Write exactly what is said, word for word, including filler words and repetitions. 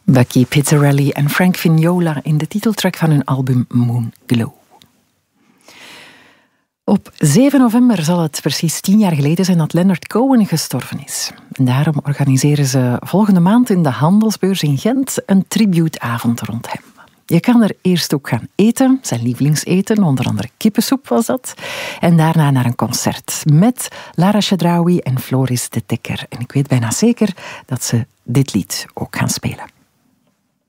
Bucky Pizzarelli en Frank Vignola in de titeltrack van hun album Moon Glow. Op zeven november zal het precies tien jaar geleden zijn dat Leonard Cohen gestorven is. En daarom organiseren ze volgende maand in de Handelsbeurs in Gent een tributeavond rond hem. Je kan er eerst ook gaan eten, zijn lievelingseten, onder andere kippensoep was dat. En daarna naar een concert met Lara Chedraoui en Floris de Dekker. En ik weet bijna zeker dat ze dit lied ook gaan spelen.